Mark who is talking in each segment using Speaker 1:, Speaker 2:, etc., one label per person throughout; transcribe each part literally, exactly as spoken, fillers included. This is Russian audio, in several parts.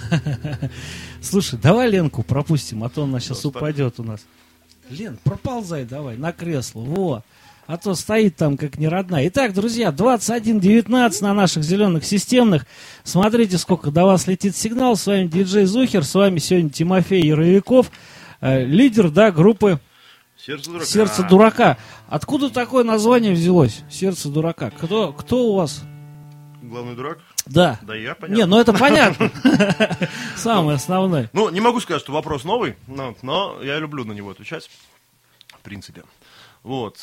Speaker 1: Слушай, давай Ленку пропустим, а то она сейчас упадет у нас. Лен, проползай давай на кресло, во. А то стоит там как неродная. Итак, друзья, двадцать один девятнадцать на наших зеленых системных. Смотрите, сколько до вас летит сигнал. С вами диджей Зухер, с вами сегодня Тимофей Яровиков, э, лидер, да, группы
Speaker 2: Сердце дурака.
Speaker 1: Сердце дурака. Откуда такое название взялось? Сердце дурака. Кто, кто у вас?
Speaker 2: Главный дурак?
Speaker 1: Да.
Speaker 2: Да я, понятно.
Speaker 1: Не, ну это понятно. Самое основное.
Speaker 2: Ну, не могу сказать, что вопрос новый, но, но я люблю на него отвечать, в принципе. Вот.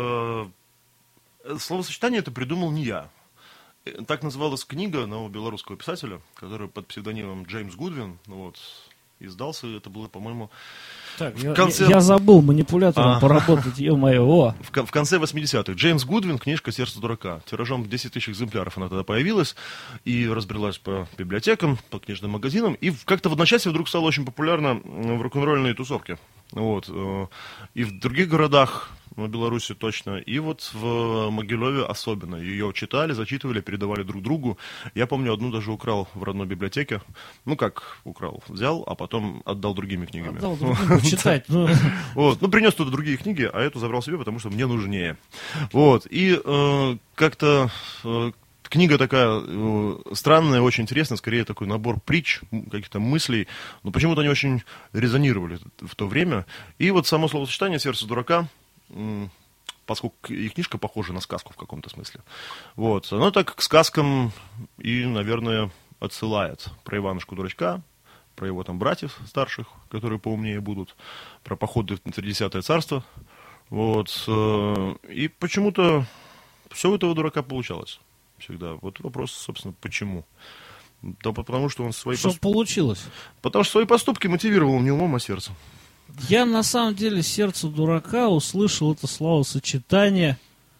Speaker 2: Словосочетание это придумал не я. Так называлась книга одного белорусского писателя, который под псевдонимом Джеймс Гудвин, вот, издался. Это было, по-моему...
Speaker 1: Так,
Speaker 2: в
Speaker 1: я,
Speaker 2: конце...
Speaker 1: я забыл манипулятором
Speaker 2: а.
Speaker 1: поработать, ё-моё, о.
Speaker 2: В, в конце восьмидесятых. Джеймс Гудвин, книжка «Сердце дурака». Тиражом в десять тысяч экземпляров она тогда появилась и разбрелась по библиотекам, по книжным магазинам. И как-то в одночасье вдруг стала очень популярна в рок-н-ролльной тусовке. Вот. И в других городах, в Беларуси точно, и вот в Могилеве особенно. Ее читали, зачитывали, передавали друг другу. Я помню, одну даже украл в родной библиотеке. Ну, как украл? Взял, а потом отдал другими книгами.
Speaker 1: Отдал другим почитать. Ну,
Speaker 2: вот. Ну, принес туда другие книги, а эту забрал себе, потому что мне нужнее. Вот. И э, как-то... Э, Книга такая э, странная, очень интересная, скорее такой набор притч, каких-то мыслей, но почему-то они очень резонировали в то время. И вот само словосочетание «Сердце дурака», э, поскольку и книжка похожа на сказку в каком-то смысле, вот, оно так к сказкам и, наверное, отсылает. Про Иванушку-дурачка, про его там братьев старших, которые поумнее будут, про походы в Тридесятое царство. Вот, э, и почему-то все у этого дурака получалось. Всегда. Вот вопрос, собственно, почему? Да потому что он свои
Speaker 1: что
Speaker 2: поступ...
Speaker 1: получилось?
Speaker 2: Потому что свои поступки мотивировал не умом, а сердцем.
Speaker 1: Я на самом деле «Сердце дурака» услышал это словосочетание.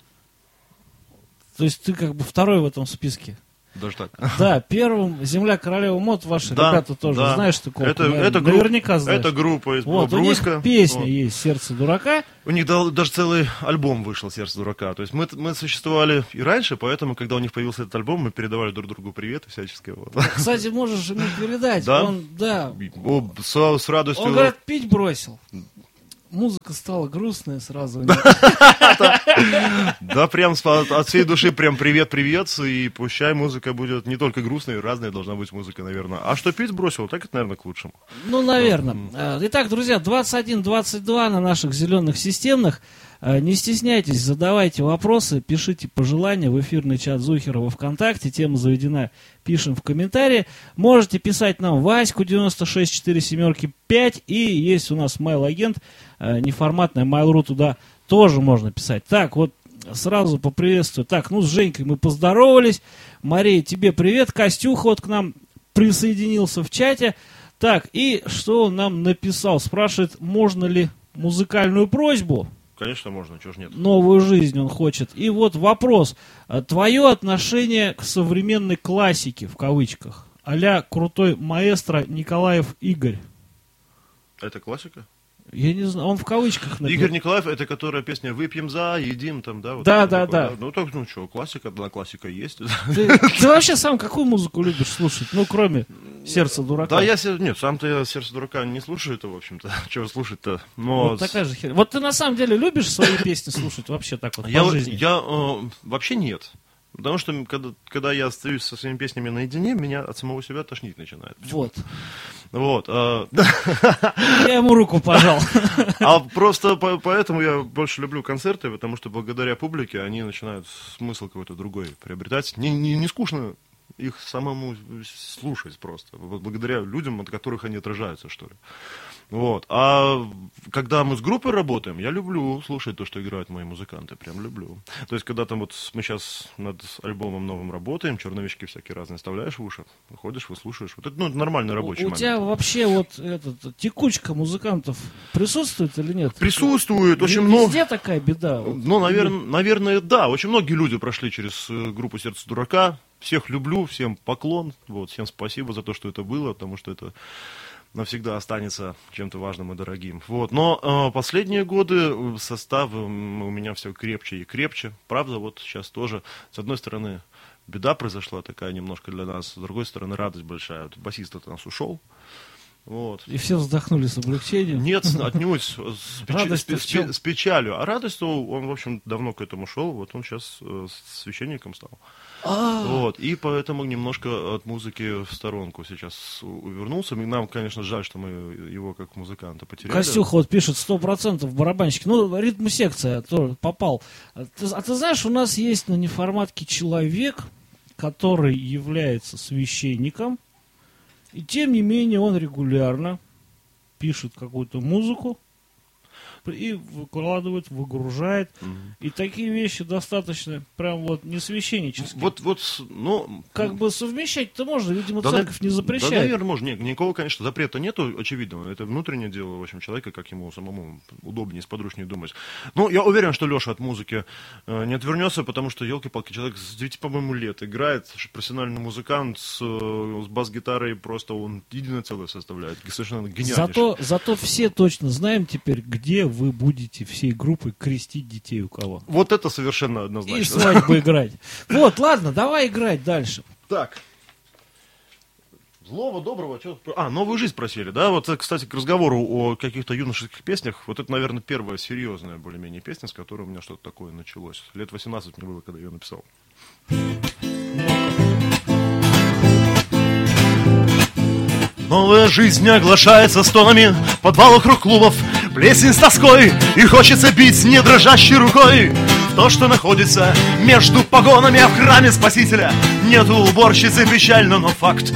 Speaker 1: То есть ты как бы второй в этом списке.
Speaker 2: Даже так.
Speaker 1: Да, первым «Земля королева мод» ваши
Speaker 2: да,
Speaker 1: ребята тоже,
Speaker 2: да.
Speaker 1: знаешь такого?
Speaker 2: Это,
Speaker 1: наверное,
Speaker 2: это
Speaker 1: наверняка знаешь.
Speaker 2: Это группа из
Speaker 1: вот,
Speaker 2: Бобруйска.
Speaker 1: У них песня
Speaker 2: вот.
Speaker 1: есть «Сердце дурака».
Speaker 2: У них даже целый альбом вышел «Сердце дурака». То есть мы, мы существовали и раньше, поэтому, когда у них появился этот альбом, мы передавали друг другу привет и всяческие. Вот.
Speaker 1: Кстати, можешь ему передать.
Speaker 2: Да?
Speaker 1: Он, да.
Speaker 2: О, с, с радостью.
Speaker 1: Он, говорит, пить бросил. Музыка стала грустная сразу.
Speaker 2: Да, прям от всей души прям привет-привет, и пущай музыка будет не только грустной, разная должна быть музыка, наверное. А что пить бросил, так это, наверное, к лучшему.
Speaker 1: Ну, наверное. Итак, друзья, двадцать один двадцать два на наших зеленых системных. Не стесняйтесь, задавайте вопросы, пишите пожелания в эфирный чат Зухера во ВКонтакте, тема заведена, пишем в комментарии. Можете писать нам Ваську девяносто шесть сорок семь пять, и есть у нас mail-агент, неформатная Mail.ru, туда тоже можно писать. Так, вот сразу поприветствую. Так, ну с Женькой мы поздоровались. Мария, тебе привет. Костюха вот к нам присоединился в чате. Так, и что он нам написал? Спрашивает, можно ли музыкальную просьбу?
Speaker 2: Конечно, можно, чего ж нет.
Speaker 1: Новую жизнь он хочет. И вот вопрос. Твое отношение к современной классике, в кавычках, а-ля крутой маэстро Николаев Игорь?
Speaker 2: Это классика?
Speaker 1: Я не знаю, он в кавычках написал.
Speaker 2: Игорь Николаев, это которая песня «Выпьем за, едим», там, да? Вот
Speaker 1: да, да,
Speaker 2: такое,
Speaker 1: да,
Speaker 2: да. Ну, так, ну что, классика, одна классика есть.
Speaker 1: Ты, ты вообще сам какую музыку любишь слушать? Ну, кроме «Сердца дурака».
Speaker 2: Да, я, нет, сам-то я «Сердце дурака» не слушаю это, в общем-то. Чего слушать-то? Но...
Speaker 1: Вот такая же херня. Вот ты на самом деле любишь свои песни слушать вообще так вот
Speaker 2: я,
Speaker 1: по жизни?
Speaker 2: Я э, вообще нет. Потому что, когда, когда я остаюсь со своими песнями наедине, меня от самого себя тошнить начинает.
Speaker 1: Вот.
Speaker 2: Вот. А...
Speaker 1: Я ему руку пожал.
Speaker 2: А просто по- поэтому я больше люблю концерты, потому что благодаря публике они начинают смысл какой-то другой приобретать. Не, не, не скучно их самому слушать просто. Благодаря людям, от которых они отражаются, что ли. Вот. А когда мы с группой работаем, я люблю слушать то, что играют мои музыканты. Прям люблю. То есть, когда там вот мы сейчас над альбомом новым работаем, черновички всякие разные вставляешь в уши, ходишь, выслушаешь. Вот это ну, нормальный рабочий
Speaker 1: У, у
Speaker 2: момент.
Speaker 1: У тебя вообще вот этот, текучка музыкантов присутствует или нет?
Speaker 2: Присутствует.
Speaker 1: В,
Speaker 2: очень
Speaker 1: везде
Speaker 2: много.
Speaker 1: Везде такая беда?
Speaker 2: Ну, наверное, наверное, да. Очень многие люди прошли через группу «Сердце дурака». Всех люблю, всем поклон. Вот, всем спасибо за то, что это было, потому что это навсегда останется чем-то важным и дорогим. Вот. Но э, последние годы состав у меня все крепче и крепче. Правда, вот сейчас тоже, с одной стороны, беда произошла такая немножко для нас. С другой стороны, радость большая. Вот басист от нас ушел. Вот.
Speaker 1: И все вздохнули с облегчением?
Speaker 2: Нет, отнюдь с, печ... с, с, с печалью. А радостью он, в общем, давно к этому шел. Вот он сейчас э, священником стал. А-а-а. Вот. И поэтому немножко от музыки в сторонку сейчас увернулся. Нам, конечно, жаль, что мы его как музыканта потеряли.
Speaker 1: Костюха вот пишет, сто процентов барабанщик. Ну, ритм-секция тоже попал. А ты, а ты знаешь, у нас есть на неформатке человек, который является священником. И тем не менее он регулярно пишет какую-то музыку и выкладывает, выгружает. Mm-hmm. И такие вещи достаточно прям вот не священнические.
Speaker 2: Вот, вот, ну...
Speaker 1: Как бы совмещать-то можно, видимо,
Speaker 2: да,
Speaker 1: церковь не запрещает.
Speaker 2: Да, наверное, можно. Нет, никакого, конечно, запрета нету, очевидного. Это внутреннее дело, в общем, человека, как ему самому удобнее, сподручнее думать. Ну, я уверен, что Леша от музыки э, не отвернется, потому что, елки-палки, человек с девяти, по-моему, лет играет, профессиональный музыкант с, с бас-гитарой, просто он единое целое составляет. Совершенно гениальный.
Speaker 1: Зато, зато все точно знаем теперь, где вы будете всей группой крестить детей у кого.
Speaker 2: Вот это совершенно однозначно.
Speaker 1: И свадьбу играть. Вот, ладно, давай играть дальше.
Speaker 2: Так. Злого, доброго. Что... А, новую жизнь просили, да? Вот, кстати, к разговору о каких-то юношеских песнях. Вот это, наверное, первая серьезная более-менее песня, с которой у меня что-то такое началось. Лет восемнадцать мне было, когда я ее написал. Новая жизнь оглашается стонами в подвалах рок-клубов, плесень с тоской, и хочется бить не дрожащей рукой в то, что находится между погонами, а в храме Спасителя нету уборщицы, печально, но факт.